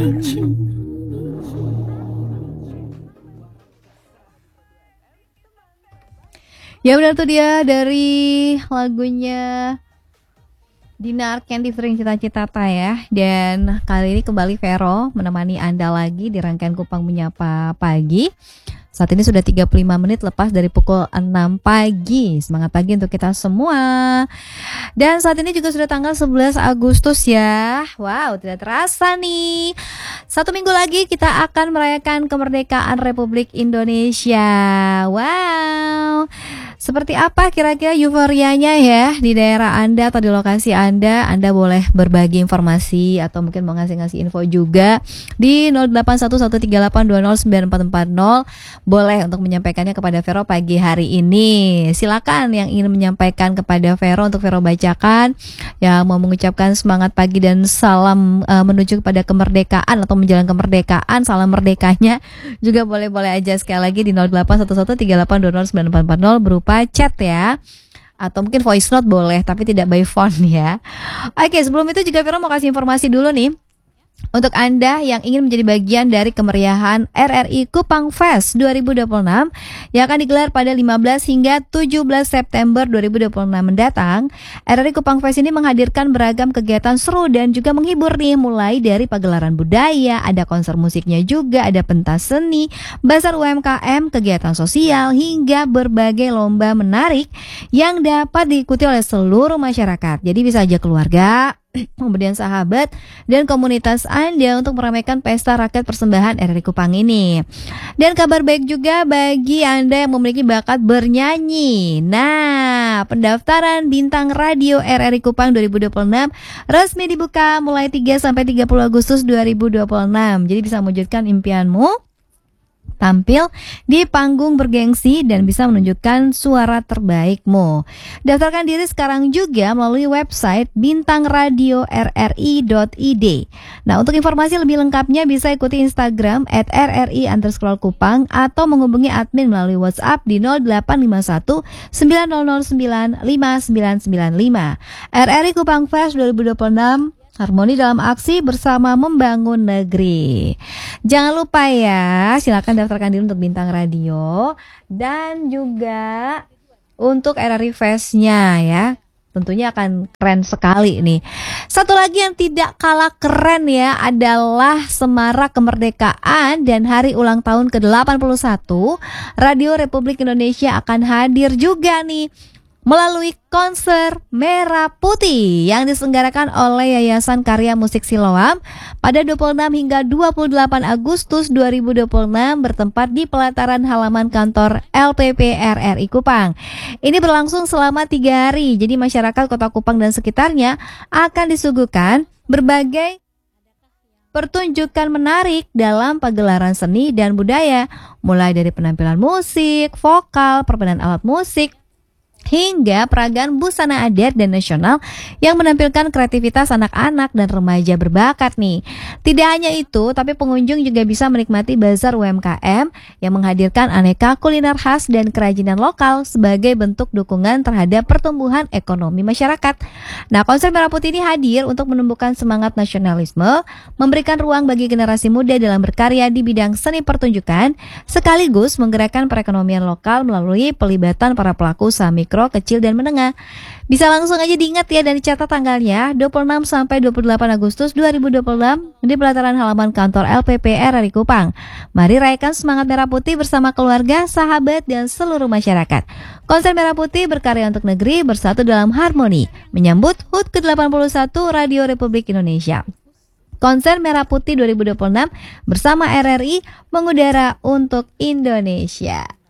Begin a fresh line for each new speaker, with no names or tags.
Ya benar tuh dia dari lagunya Dinar Candy Sering Cita-Cita ya. Dan kali ini kembali Vero menemani Anda lagi di rangkaian Kupang Menyapa Pagi. Saat ini sudah 35 menit lepas dari pukul 6 pagi. Semangat pagi untuk kita semua. Dan saat ini juga sudah tanggal 11 Agustus ya. Wow, tidak terasa nih. 1 minggu lagi kita akan merayakan kemerdekaan Republik Indonesia. Wow. Seperti apa kira-kira euforianya ya di daerah Anda atau di lokasi Anda? Anda boleh berbagi informasi atau mungkin mau ngasih info juga di 081138209440. Boleh untuk menyampaikannya kepada Vero pagi hari ini. Silakan yang ingin menyampaikan kepada Vero untuk Vero bacakan, yang mau mengucapkan semangat pagi dan salam menuju kepada kemerdekaan atau menjelang kemerdekaan, salam merdekanya juga boleh-boleh aja sekali lagi di 081138209440 berupa chat ya. Atau mungkin voice note boleh, tapi tidak by phone ya. Oke, sebelum itu juga Vero mau kasih informasi dulu nih. Untuk Anda yang ingin menjadi bagian dari kemeriahan RRI Kupang Fest 2026 yang akan digelar pada 15 hingga 17 September 2026 mendatang, RRI Kupang Fest ini menghadirkan beragam kegiatan seru dan juga menghibur nih, mulai dari pagelaran budaya, ada konser musiknya juga, ada pentas seni, bazar UMKM, kegiatan sosial, hingga berbagai lomba menarik yang dapat diikuti oleh seluruh masyarakat. Jadi bisa aja keluarga, kemudian sahabat dan komunitas Anda untuk meramaikan pesta rakyat persembahan RRI Kupang ini. Dan kabar baik juga bagi Anda yang memiliki bakat bernyanyi. Nah, pendaftaran bintang radio RRI Kupang 2026 resmi dibuka mulai 3 sampai 30 Agustus 2026. Jadi bisa mewujudkan impianmu tampil di panggung bergengsi dan bisa menunjukkan suara terbaikmu. Daftarkan diri sekarang juga melalui website bintangradio.rri.id. Nah, untuk informasi lebih lengkapnya bisa ikuti Instagram @rri_kupang atau menghubungi admin melalui WhatsApp di 0851 9009 5995. RRI Kupang Fest 2026, harmoni dalam aksi bersama membangun negeri. Jangan lupa ya, silakan daftarkan diri untuk bintang radio dan juga untuk RRI Fest-nya ya. Tentunya akan keren sekali nih. Satu lagi yang tidak kalah keren ya adalah Semarak Kemerdekaan dan Hari Ulang Tahun ke-81. Radio Republik Indonesia akan hadir juga nih melalui konser Merah Putih yang diselenggarakan oleh Yayasan Karya Musik Siloam pada 26 hingga 28 Agustus 2026 bertempat di pelataran halaman kantor LPP RRI Kupang. Ini berlangsung selama 3 hari, jadi masyarakat Kota Kupang dan sekitarnya akan disuguhkan berbagai pertunjukan menarik dalam pagelaran seni dan budaya, mulai dari penampilan musik, vokal, permainan alat musik, hingga peragaan busana adat dan nasional yang menampilkan kreativitas anak-anak dan remaja berbakat nih. Tidak hanya itu, tapi pengunjung juga bisa menikmati bazar UMKM yang menghadirkan aneka kuliner khas dan kerajinan lokal sebagai bentuk dukungan terhadap pertumbuhan ekonomi masyarakat. Nah, konser Merah Putih ini hadir untuk menumbuhkan semangat nasionalisme, memberikan ruang bagi generasi muda dalam berkarya di bidang seni pertunjukan, sekaligus menggerakkan perekonomian lokal melalui pelibatan para pelaku usaha mikro, kecil dan menengah. Bisa langsung aja diingat ya dan dicatat tanggalnya 26 sampai 28 Agustus 2026 di pelataran halaman kantor LPP RRI Kupang. Mari rayakan semangat Merah Putih bersama keluarga, sahabat dan seluruh masyarakat. Konser Merah Putih berkarya untuk negeri, bersatu dalam harmoni, menyambut HUT ke-81 Radio Republik Indonesia. Konser Merah Putih 2026 bersama RRI mengudara untuk Indonesia.